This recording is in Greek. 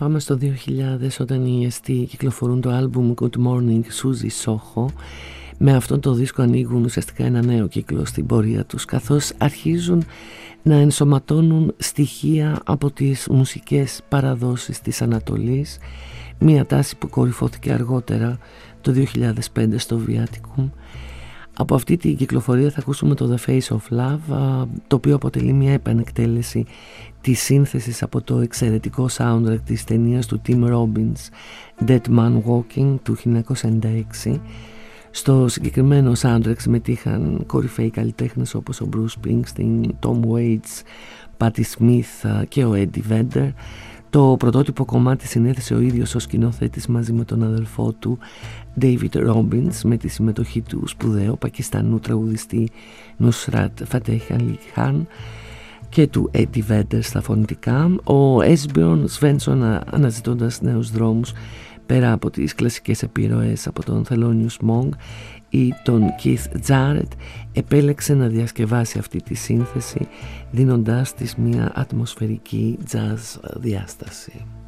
Πάμε στο 2000 όταν οι EST κυκλοφορούν το άλμπουμ Good Morning Susie Soho. Με αυτόν το δίσκο ανοίγουν ουσιαστικά ένα νέο κύκλο στην πορεία τους, καθώς αρχίζουν να ενσωματώνουν στοιχεία από τις μουσικές παραδόσεις της Ανατολής, μια τάση που κορυφώθηκε αργότερα το 2005 στο Viaticum. Από αυτή την κυκλοφορία θα ακούσουμε το The Face of Love, το οποίο αποτελεί μια επανεκτέλεση της σύνθεσης από το εξαιρετικό soundtrack της ταινίας του Tim Robbins Dead Man Walking του 1996. Στο συγκεκριμένο soundtrack συμμετείχαν κορυφαίοι καλλιτέχνες όπως ο Bruce Springsteen, Tom Waits, Patti Smith και ο Eddie Vedder. Το πρωτότυπο κομμάτι συνέθεσε ο ίδιος ο σκηνοθέτης μαζί με τον αδελφό του David Robbins, με τη συμμετοχή του σπουδαίου Πακιστανού τραγουδιστή Nusrat Fateh Ali Khan και του Eddie Vedder στα φωνητικά. Ο Esbjörn Svensson, αναζητώντας νέους δρόμους πέρα από τις κλασικές επιρροές από τον Thelonious Monk ή τον Keith Jarrett, επέλεξε να διασκευάσει αυτή τη σύνθεση δίνοντάς της μια ατμοσφαιρική jazz διάσταση.